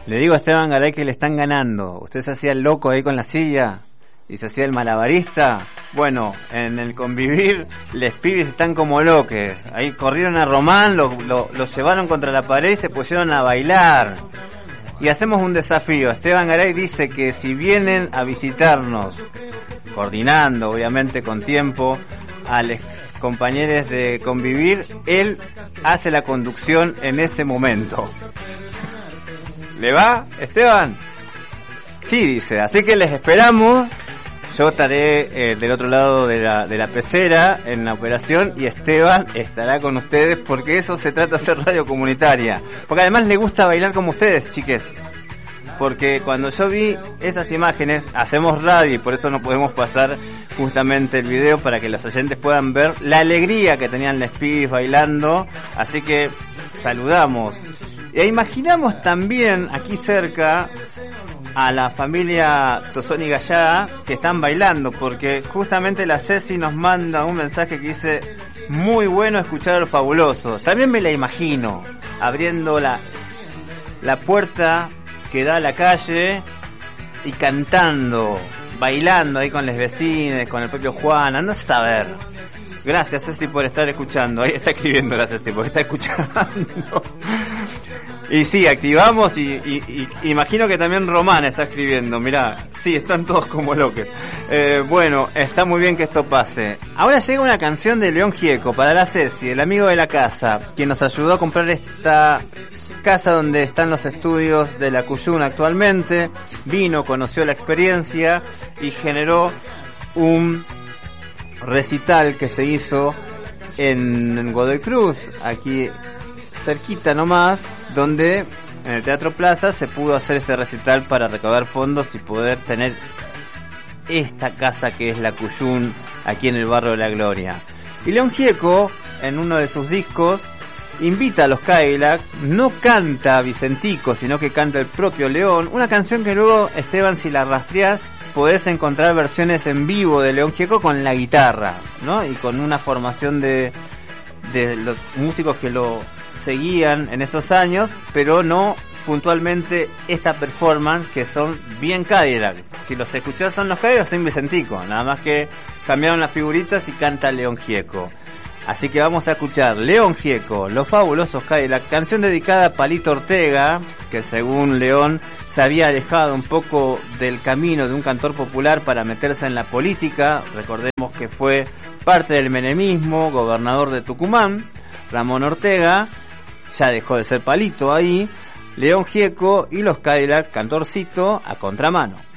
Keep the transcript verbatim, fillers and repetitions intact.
Le digo a Esteban Garay que le están ganando. Usted se hacía el loco ahí con la silla y se hacía el malabarista. Bueno, en el convivir, les pibes están como loques. Ahí corrieron a Román, lo, lo, lo llevaron contra la pared y se pusieron a bailar. Y hacemos un desafío. Esteban Garay dice que si vienen a visitarnos, coordinando obviamente con tiempo, a los compañeros de convivir, él hace la conducción en ese momento. ¿Le va, Esteban? Sí, dice. Así que les esperamos. Yo estaré eh, del otro lado de la, de la pecera en la operación y Esteban estará con ustedes porque eso se trata de hacer radio comunitaria. Porque además le gusta bailar como ustedes, chiques. Porque cuando yo vi esas imágenes, hacemos radio y por eso no podemos pasar justamente el video para que los oyentes puedan ver la alegría que tenían les pibes bailando. Así que saludamos. E imaginamos también aquí cerca a la familia Tosoni Gallá que están bailando, porque justamente la Ceci nos manda un mensaje que dice: muy bueno escuchar a los fabulosos. También me la imagino abriendo la, la puerta que da a la calle y cantando, bailando ahí con los vecinos, con el propio Juan, anda a saber. Gracias, Ceci, por estar escuchando. Ahí está escribiendo la Ceci, porque está escuchando. Y sí, activamos y, y, y imagino que también Román está escribiendo. Mirá, sí, están todos como locos. Eh, bueno, está muy bien que esto pase. Ahora llega una canción de León Gieco para la Ceci, el amigo de la casa, quien nos ayudó a comprar esta casa donde están los estudios de la Cuyuna actualmente. Vino, conoció la experiencia y generó un recital que se hizo en Godoy Cruz, aquí cerquita nomás, donde en el Teatro Plaza se pudo hacer este recital para recaudar fondos y poder tener esta casa que es la Cuyún aquí en el barrio de La Gloria. Y León Gieco, en uno de sus discos, invita a los Cadillac, no canta Vicentico, sino que canta el propio León, una canción que luego, Esteban, si la rastreás, podés encontrar versiones en vivo de León Gieco con la guitarra, ¿no? Y con una formación de, de los músicos que lo seguían en esos años, pero no puntualmente esta performance, que son bien Cadillac. Si los escuchás son los Cadillac, son Vicentico, nada más que cambiaron las figuritas y canta León Gieco. Así que vamos a escuchar León Gieco, Los Fabulosos Cadillac, canción dedicada a Palito Ortega, que según León se había alejado un poco del camino de un cantor popular para meterse en la política. Recordemos que fue parte del menemismo, gobernador de Tucumán. Ramón Ortega ya dejó de ser Palito ahí. León Gieco y los Cadillac, Cantorcito a contramano.